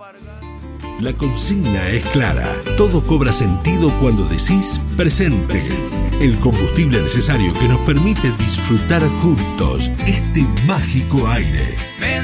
La consigna es clara. Todo cobra sentido cuando decís presente. El combustible necesario que nos permite disfrutar juntos este mágico aire.